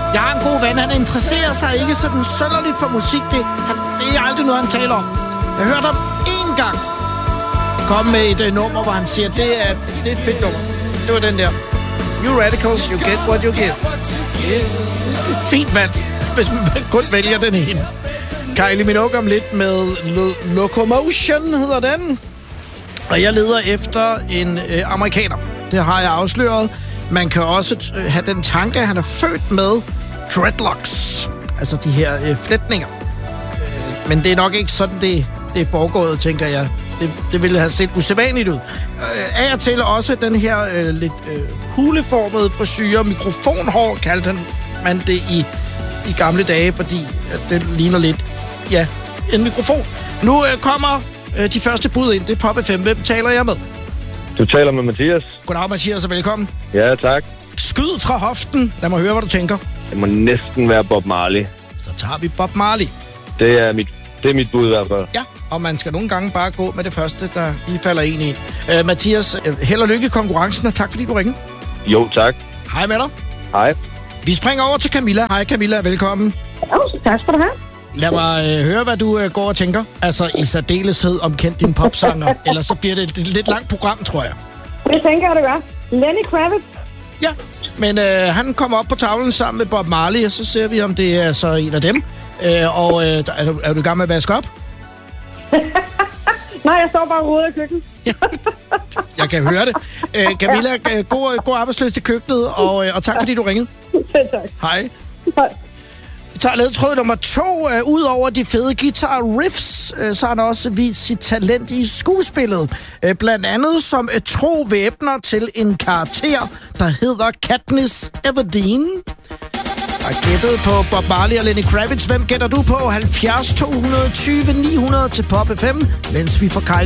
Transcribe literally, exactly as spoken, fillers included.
Jeg har en god ven, han interesserer sig ikke sådan sønderligt for musik. Det, han, det er aldrig noget, han taler om. Jeg hørte ham én gang komme med et uh, nummer, hvor han siger, det er, det er et fedt nummer. Det var den der. You radicals, you get what you give. Det er et fint valg, hvis man kun vælger den ene. Kylie Minogue om lidt med Lo- Locomotion, hedder den. Og jeg leder efter en øh, amerikaner. Det har jeg afsløret. Man kan også øh, have den tanke, at han er født med dreadlocks. Altså de her øh, flætninger. Øh, men det er nok ikke sådan, det, det er foregået, tænker jeg. Det, det ville have set usædvanligt ud. Øh, af og til også den her øh, lidt øh, huleformede frisyre. Mikrofonhår kaldte han, man det i, i gamle dage, fordi øh, det ligner lidt, ja, en mikrofon. Nu øh, kommer øh, de første bud ind. Det er Pop F M. Hvem taler jeg med? Du taler med Mathias. Goddag, Mathias, og velkommen. Ja, tak. Skyd fra hoften. Lad mig høre, hvad du tænker. Det må næsten være Bob Marley. Så tager vi Bob Marley. Det er mit, det er mit bud i hvert fald. Ja, og man skal nogle gange bare gå med det første, der lige falder en ind. Uh, Mathias, held og lykke i konkurrencen, og tak fordi du ringede. Jo, tak. Hej med dig. Hej. Vi springer over til Camilla. Hej Camilla, velkommen. Oh, tak skal du have. Lad mig uh, høre, hvad du uh, går og tænker. Altså i særdeleshed omkendt din popsanger. Ellers så bliver det et, et lidt langt program, tror jeg. Det tænker jeg, det gør. Lenny Kravitz. Ja, men øh, han kommer op på tavlen sammen med Bob Marley, og så ser vi, om det er så en af dem. Øh, og øh, er, du, er du i gang med at vaske op? Nej, jeg står bare ude af køkkenet. Ja, jeg kan høre det. Øh, Camilla, øh, god, god arbejdsløst i køkkenet, og, øh, og tak fordi du ringede. Selv tak. Hej. Hej. Vi tager ledtråd nummer to. Øh, Udover de fede guitar-riffs, øh, så har han også vist sit talent i skuespillet. Øh, blandt andet som et tro væbner til en karakter, der hedder Katniss Everdeen. Og gættet på Bob Marley og Lenny Kravitz. Hvem gætter du på? halvfjerds to tyve ni hundrede til Pop F M, mens vi får Kylie